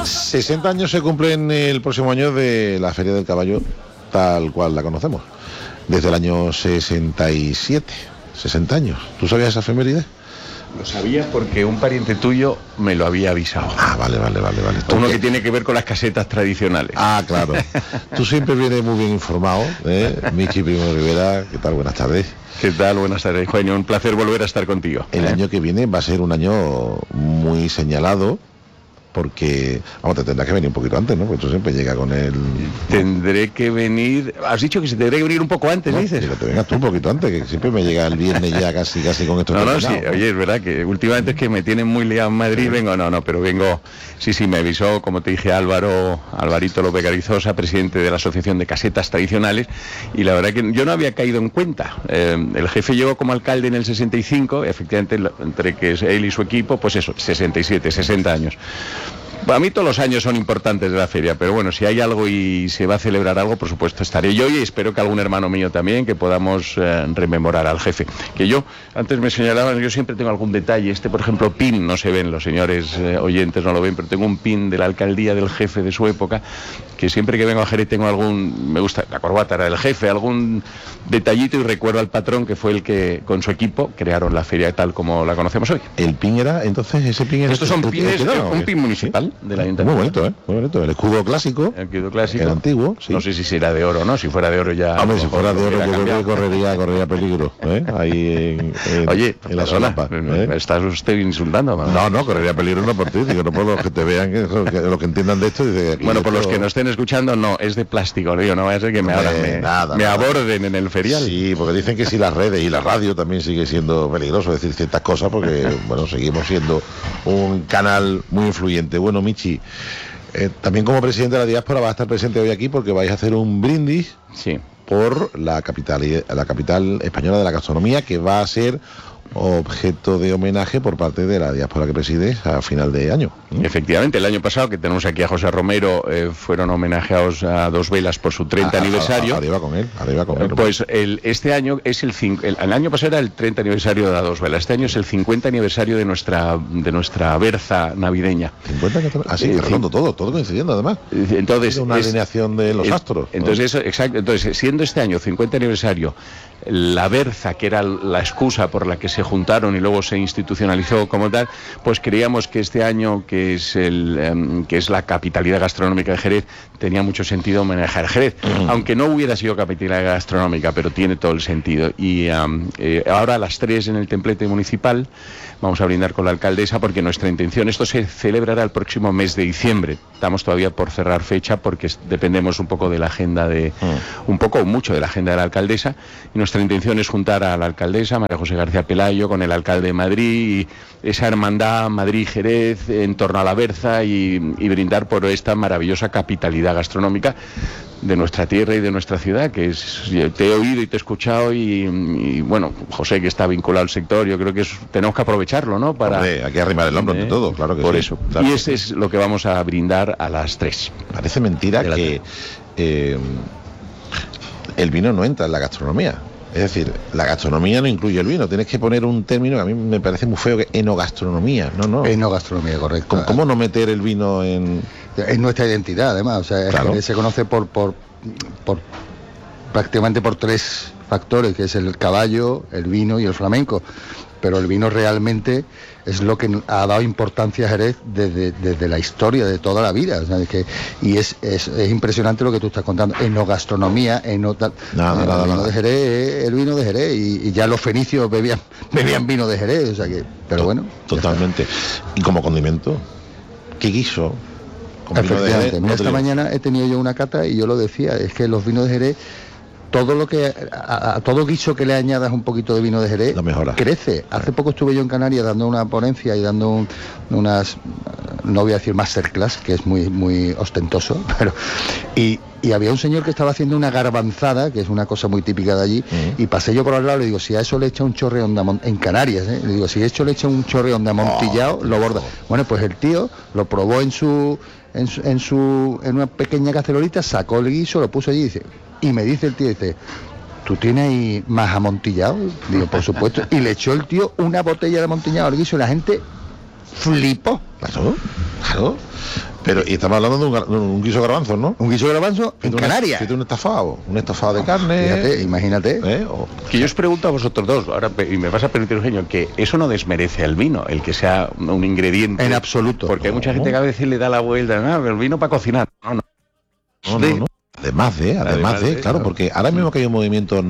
60 años se cumplen el próximo año de la Feria del Caballo tal cual la conocemos, desde el año 67, 60 años. ¿Tú sabías esa efeméride? Lo sabía porque un pariente tuyo me lo había avisado. Ah, vale. Uno que tiene que ver con las casetas tradicionales. Ah, claro. Tú siempre vienes muy bien informado, ¿eh? Michi Primo Rivera, ¿qué tal? Buenas tardes. ¿Qué tal? Buenas tardes, Eugenio. Un placer volver a estar contigo. El año que viene va a ser un año muy señalado, porque, vamos, te tendrás que venir un poquito antes, ¿no? Porque tú siempre llega con el... Tendré que venir... Has dicho que se tendré que venir un poco antes, no, dices. Que te vengas tú un poquito antes, que siempre me llega el viernes ya casi con esto. No, sí, oye, es verdad que últimamente es que me tienen muy liado en Madrid, pero vengo... Sí, me avisó, como te dije, Alvarito López Garizosa, presidente de la Asociación de Casetas Tradicionales, y la verdad que yo no había caído en cuenta. El jefe llegó como alcalde en el 65, efectivamente, entre que es él y su equipo, pues eso, 67, 60 años. Para mí todos los años son importantes de la feria, pero bueno, si hay algo y se va a celebrar algo, por supuesto estaré yo y espero que algún hermano mío también, que podamos rememorar al jefe. Que yo, antes me señalaban, yo siempre tengo algún detalle, por ejemplo, pin, no se ven, los señores oyentes no lo ven, pero tengo un pin de la alcaldía del jefe de su época, que siempre que vengo a Jerez tengo me gusta, la corbata era del jefe, algún detallito, y recuerdo al patrón que fue el que con su equipo crearon la feria tal como la conocemos hoy. ¿El pin era, entonces, ese pin era... Estos son pines, un pin municipal. ¿Sí? Del ayuntamiento. Muy bonito, muy bonito. El escudo clásico. El antiguo, sí. No sé si será de oro, ¿no? Si fuera de oro ya... Hombre, si fuera de oro yo creo que correría peligro, ¿eh? Ahí Oye, en la solapa. ¿Me estás usted insultando? No, correría peligro no por ti, digo, no por los que te vean, que los que entiendan de esto. Bueno, por los que no estén escuchando, no, es de plástico, digo, no vaya a ser que me aborden en el ferial. Sí, porque dicen que si las redes y la radio también sigue siendo peligroso decir ciertas cosas, porque, bueno, seguimos siendo un canal muy influyente. Bueno, Michi, también como presidente de la diáspora va a estar presente hoy aquí porque vais a hacer un brindis por la capital española de la gastronomía, que va a ser objeto de homenaje por parte de la diáspora que presides a final de año. Efectivamente, el año pasado, que tenemos aquí a José Romero, fueron homenajeados a Dos Velas por su 30 aniversario. Arriba con él. Pues este año es el año pasado era el 30 aniversario de la Dos Velas, este año es el 50 aniversario de nuestra berza navideña. 50, así, redondo todo coincidiendo además. Entonces, una alineación de los astros. Entonces, exacto, entonces, siendo este año 50 aniversario, la berza, que era la excusa por la que se juntaron y luego se institucionalizó como tal, pues creíamos que este año, que es la capitalidad gastronómica de Jerez, tenía mucho sentido homenajear Jerez, aunque no hubiera sido capitalidad gastronómica, pero tiene todo el sentido. Y ahora a las 3 en el templete municipal vamos a brindar con la alcaldesa, porque nuestra intención, esto se celebrará el próximo mes de diciembre, estamos todavía por cerrar fecha porque dependemos un poco de la agenda mucho de la agenda de la alcaldesa, y nuestra intención es juntar a la alcaldesa María José García Pelayo con el alcalde de Madrid, y esa hermandad Madrid-Jerez en torno a la berza, y brindar por esta maravillosa capitalidad gastronómica de nuestra tierra y de nuestra ciudad, que te he oído y te he escuchado, y bueno, José, que está vinculado al sector, yo creo que tenemos que aprovecharlo, ¿no? Hombre, hay que arrimar el hombro ante todo, claro que por sí. Eso. Claro. Y ese es lo que vamos a brindar a las 3. Parece mentira que el vino no entra en la gastronomía. Es decir, la gastronomía no incluye el vino. Tienes que poner un término que a mí me parece muy feo, que enogastronomía. No. Enogastronomía, correcto. ¿Cómo no meter el vino en...? Es nuestra identidad, además. O sea, claro. Se conoce por prácticamente por 3 factores, que es el caballo, el vino y el flamenco. Pero el vino realmente es lo que ha dado importancia a Jerez desde la historia de toda la vida. O sea, y es impresionante lo que tú estás contando. Enogastronomía, el vino de Jerez, el vino de Jerez, y ya los fenicios bebían vino de Jerez. O sea que, pero bueno. Totalmente. Y como condimento, ¿qué guiso? Efectivamente. Mira, esta mañana he tenido yo una cata y yo lo decía, es que los vinos de Jerez, todo lo que a todo guiso que le añadas un poquito de vino de Jerez crece. Hace poco estuve yo en Canarias dando una ponencia y dando unas, no voy a decir masterclass, que es muy muy ostentoso, pero y había un señor que estaba haciendo una garbanzada, que es una cosa muy típica de allí, y pasé yo por al lado y le digo, si a eso le echa un chorreón de en Canarias, le digo, si a eso le echa un chorreón de amontillado, lo borda. Bueno, pues el tío lo probó en una pequeña cacerolita, sacó el guiso, lo puso allí y me dice el tío, ¿tú tienes ahí más amontillado? Digo, por supuesto. Y le echó el tío una botella de amontillado al guiso y la gente flipó. Claro. Pero, y estamos hablando de un guiso de garbanzos, ¿no? Un guiso de garbanzos en Canarias. Fíjate, un estofado de carne. Fíjate, imagínate. Que yo os pregunto a vosotros dos, ahora, y me vas a permitir, Eugenio, que eso no desmerece el vino, el que sea un ingrediente. En absoluto. Porque hay mucha gente que a veces le da la vuelta, el vino para cocinar. No. Además de, claro, porque ahora mismo que hay un movimiento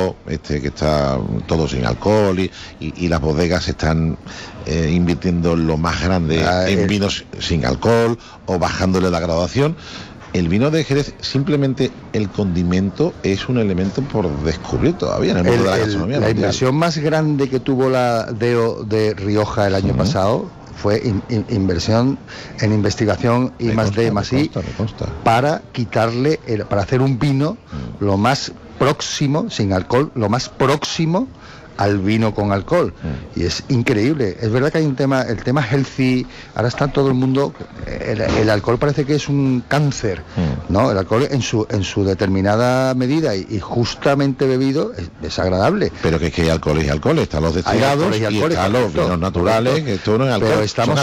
que está todo sin alcohol y las bodegas están invirtiendo lo más grande en vinos sin alcohol o bajándole la graduación. El vino de Jerez, simplemente el condimento es un elemento por descubrir todavía en el mundo de la gastronomía. La inversión más grande que tuvo la DEO de Rioja el año pasado fue inversión en investigación y I+D+I para quitarle, para hacer un vino lo más próximo, sin alcohol, lo más próximo al vino con alcohol. Y es increíble. Es verdad que hay un tema, el tema healthy, ahora está todo el mundo, el alcohol parece que es un cáncer, ¿no? El alcohol en su determinada medida y justamente bebido es agradable. Pero que es que hay alcohol y alcohol, están los destilados y están los vinos naturales, que esto no es alcohol.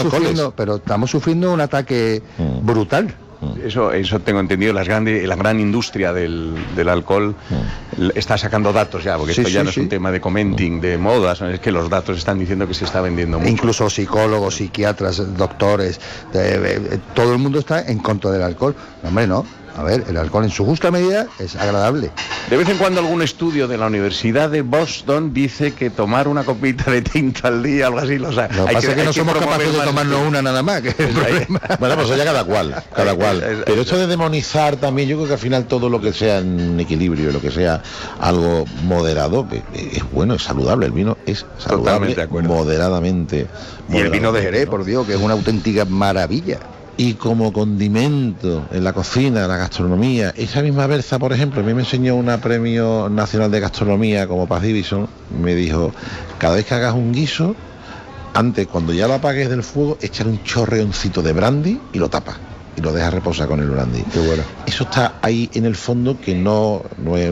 Pero estamos sufriendo un ataque brutal. Eso tengo entendido, la gran industria del alcohol está sacando datos ya, porque esto ya no es un tema de commenting, de modas, es que los datos están diciendo que se está vendiendo mucho. Incluso psicólogos, psiquiatras, doctores, todo el mundo está en contra del alcohol. Hombre, no. A ver, el alcohol en su justa medida es agradable. De vez en cuando algún estudio de la Universidad de Boston dice que tomar una copita de tinto al día, algo así, Lo que pasa es que no somos capaces de tomarnos una nada más, que es el problema. Bueno, pues ya cada cual. Pero esto de demonizar también, yo creo que al final todo lo que sea en equilibrio, lo que sea algo moderado, es bueno, es saludable. El vino es saludable moderadamente. Y el vino de Jerez, por Dios, que es una auténtica maravilla. Y como condimento en la cocina, en la gastronomía, esa misma berza, por ejemplo, a mí me enseñó una premio nacional de gastronomía como Paz Divison, me dijo, cada vez que hagas un guiso, antes, cuando ya lo apagues del fuego, echar un chorreoncito de brandy y lo tapas y lo dejas reposar con el brandy. Qué bueno. Eso está ahí en el fondo, que no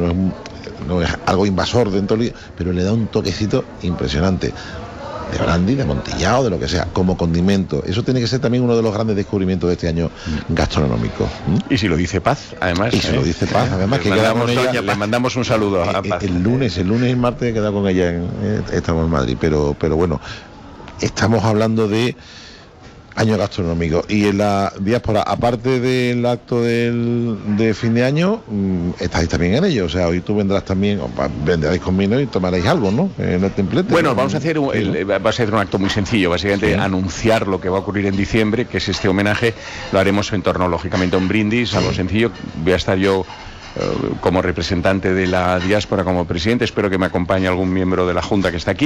es algo invasor dentro del, pero le da un toquecito impresionante. De brandy, de amontillado, de lo que sea, como condimento. Eso tiene que ser también uno de los grandes descubrimientos de este año gastronómico. Y si lo dice Paz, además. Y si lo dice Paz, además, que queda con ella. Le mandamos un saludo a Paz. El lunes y el martes he quedado con ella, estamos en Madrid, pero bueno, estamos hablando de año gastronómico. Y en la diáspora, aparte del acto de fin de año, estáis también en ello. O sea, hoy tú vendrás también, vendréis con vino y tomaréis algo, ¿no? En el templete. Bueno, vamos a hacer va a ser un acto muy sencillo, básicamente anunciar lo que va a ocurrir en diciembre, que es este homenaje. Lo haremos en torno, lógicamente, a un brindis, algo sencillo. Voy a estar yo como representante de la diáspora, como presidente. Espero que me acompañe algún miembro de la Junta que está aquí.